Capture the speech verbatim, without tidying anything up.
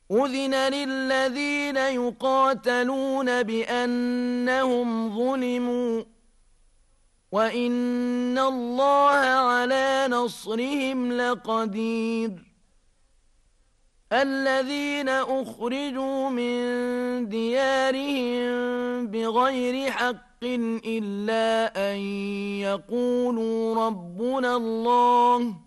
أذن للذين يقاتلون بأنهم ظلموا وإن الله على نصرهم لقدير الذين أخرجوا من ديارهم بغير حق إلا أن يقولوا ربنا الله